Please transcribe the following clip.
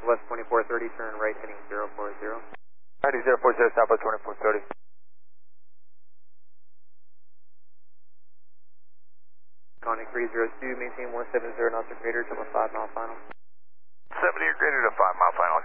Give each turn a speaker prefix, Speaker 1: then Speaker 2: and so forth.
Speaker 1: Southwest 2430, turn right heading 040.
Speaker 2: Righty, 040, Southwest 2430.
Speaker 1: Conic 302, maintain 170 knots or greater till the 5 mile final.
Speaker 2: 70 or greater to 5 mile final,